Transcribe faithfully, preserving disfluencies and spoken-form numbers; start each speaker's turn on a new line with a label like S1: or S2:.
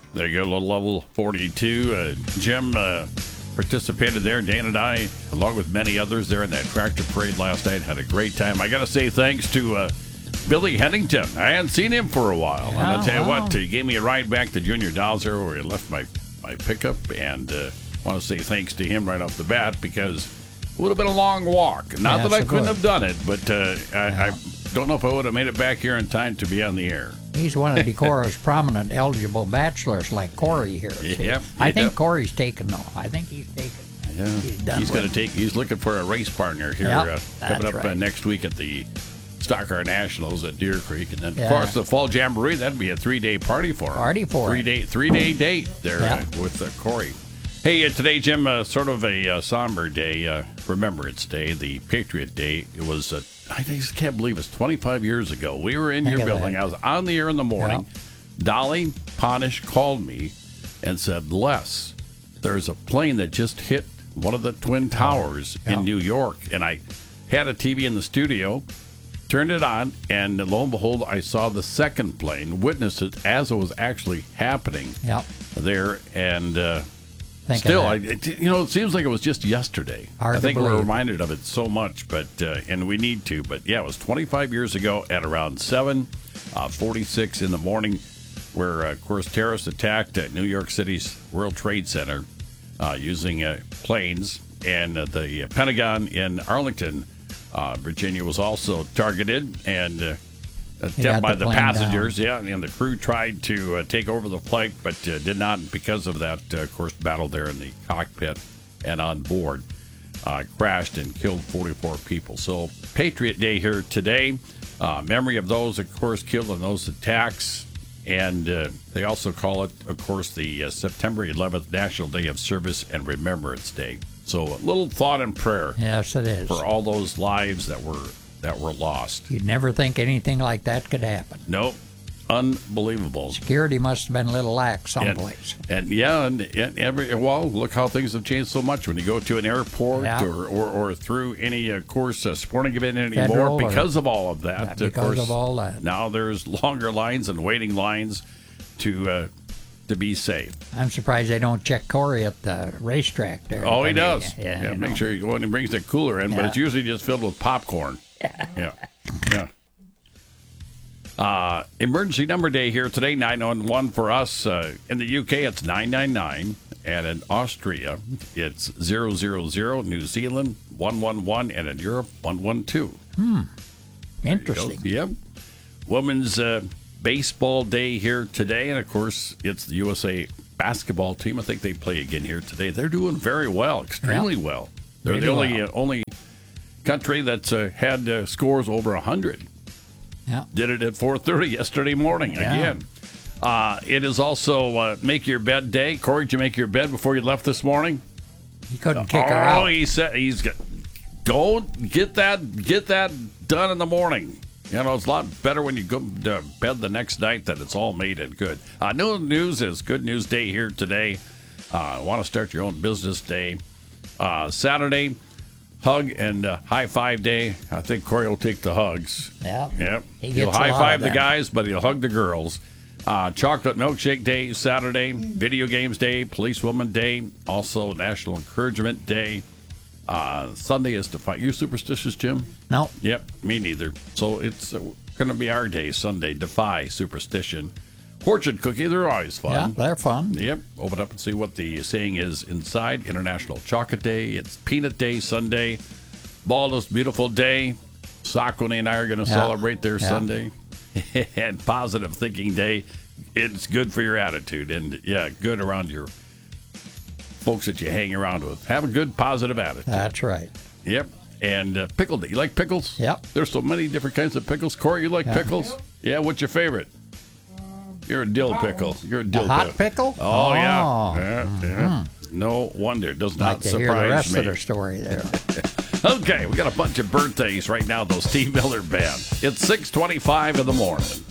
S1: There you go, level forty-two. Uh, Jim uh, participated there. Dan and I, along with many others there in that tractor parade last night, had a great time. I got to say thanks to uh, Billy Hennington. I hadn't seen him for a while.
S2: Yeah,
S1: and I'll tell you
S2: wow.
S1: what, he gave me a ride back to Junior Dowser where he left my, my pickup. And I uh, want to say thanks to him right off the bat because it would have been a long walk. Not
S2: Yeah,
S1: that I
S2: so
S1: couldn't
S2: good.
S1: have done it, but uh, I,
S2: Yeah.
S1: I don't know if I would have made it back here in time to be on the air.
S2: He's one of Decorah's prominent eligible bachelors, like Corey here. see.
S1: Yep,
S2: I
S1: yep.
S2: think Corey's taken, though. I think he's taken.
S1: Yeah,
S2: He's done
S1: he's going
S2: with
S1: to take. He's looking for a race partner here
S2: Yep,
S1: uh,
S2: that's
S1: coming up uh,
S2: right.
S1: next week at the Stock Car Nationals at Deer Creek, and then
S2: Yeah.
S1: of course the Fall Jamboree. That'd be a three-day party for him.
S2: Party for
S1: three
S2: him.
S1: day three-day date there
S2: Yeah.
S1: uh, with uh, Corey. Hey, uh, today, Jim, uh, sort of a uh, somber day, uh, Remembrance Day, the Patriot Day. It was. Uh, I just can't believe it's twenty-five years ago. We were in
S2: Think
S1: your
S2: of
S1: building.
S2: that.
S1: I was on the air in the morning.
S2: Yeah.
S1: Dolly Ponish called me and said, Les, there's a plane that just hit one of the Twin Towers
S2: Yeah.
S1: in New York. And I had a T V in the studio, turned it on, and lo and behold, I saw the second plane, witnessed it as it was actually happening
S2: Yep.
S1: there. And uh,
S2: Think
S1: still, I,
S2: of that.
S1: it, you know, it seems like it was just yesterday.
S2: Hard
S1: I
S2: to
S1: think we're
S2: believe.
S1: reminded of it so much, but uh, and we need to. But yeah, it was twenty-five years ago at around seven forty-six in the morning, where uh, of course terrorists attacked at New York City's World Trade Center uh, using uh, planes, and uh, the Pentagon in Arlington, uh, Virginia, was also targeted and. Uh,
S2: He
S1: Attempt
S2: got
S1: by
S2: the
S1: the,
S2: plane
S1: passengers, yeah, and the crew tried to uh, take over the flight, but uh, did not because of that, uh, of course, battle there in the cockpit and on board. Uh, crashed and killed forty-four people. So, Patriot Day here today. Uh, memory of those, of course, killed in those attacks. And uh, they also call it, of course, the uh, September eleventh National Day of Service and Remembrance Day. So, a little thought and prayer
S2: Yes, it is.
S1: for all those lives that were that were lost.
S2: You'd never think anything like that could happen.
S1: Nope. Unbelievable.
S2: Security must have been a little lax
S1: And,
S2: someplace.
S1: and yeah, and, and every well, look how things have changed so much when you go to an airport
S2: Yeah.
S1: or, or, or through any, of course, uh, sporting event anymore
S2: Federal or-
S1: because of all of that.
S2: Yeah,
S1: of
S2: because
S1: course,
S2: of all that.
S1: Now there's longer lines and waiting lines to uh, to be safe.
S2: I'm surprised they don't check Corey at the racetrack there.
S1: Oh, he
S2: I mean,
S1: does.
S2: Yeah,
S1: Yeah,
S2: you
S1: make
S2: know.
S1: sure you go in and brings the cooler in, but
S2: Yeah.
S1: it's usually just filled with popcorn. Yeah, yeah. Uh, emergency number day here today, nine one one for us. Uh, in the U K, it's nine nine nine. And in Austria, it's zero zero zero. New Zealand, one one one. And in Europe, one one two.
S2: Interesting.
S1: Yep. Women's uh, baseball day here today. And, of course, it's the U S A basketball team. I think they play again here today. They're doing very well, extremely well. They're
S2: Really
S1: the only
S2: well.
S1: uh, only country that's uh, had uh, scores over one hundred.
S2: Yeah.
S1: Did it at four thirty yesterday morning
S2: Yeah.
S1: again. Uh, it is also uh, Make Your Bed Day. Corey, did you make your bed before you left this morning?
S2: He couldn't kick
S1: oh,
S2: her out.
S1: he said he's got, go get that get that done in the morning. You know, it's a lot better when you go to bed the next night that it's all made and good. Uh, new news is Good News Day here today. Uh, want to start your own business day. Uh, Saturday, hug and uh, high five day. I think Corey will take the hugs.
S2: Yeah.
S1: Yep.
S2: He
S1: He'll
S2: gets a
S1: high
S2: lot
S1: five
S2: of
S1: the
S2: them.
S1: guys, but he'll hug the girls. Uh, Chocolate Milkshake Day Saturday, Video Games Day, Policewoman Day, also National Encouragement Day. Uh, Sunday is Defy. You superstitious, Jim?
S2: No.
S1: Yep, me neither. So it's uh, going to be our day, Sunday. Defy superstition. Fortune cookie, they're always
S2: Yeah,
S1: fun.
S2: they're fun.
S1: Yep. Open up and see what the saying is inside. International Chocolate Day. It's Peanut Day Sunday. Baldest Beautiful Day. Sakuni and I are going to
S2: Yeah.
S1: celebrate their
S2: Yeah.
S1: Sunday. And Positive Thinking Day. It's good for your attitude. And, yeah, good around your folks that you hang around with. Have a good, positive attitude.
S2: That's right.
S1: Yep. And uh, Pickle Day. You like pickles?
S2: Yep.
S1: There's so many different kinds of pickles. Corey, you like pickles? Yeah, what's your favorite? You're a dill pickle. You're a dill
S2: hot pickle?
S1: Oh, yeah.
S2: Oh.
S1: Yeah, yeah. No wonder. It does
S2: Like
S1: not
S2: to hear the
S1: surprise
S2: rest
S1: me.
S2: of their story there.
S1: Okay, we got a bunch of birthdays right now, though. Steve Miller Band. It's six twenty-five in the morning.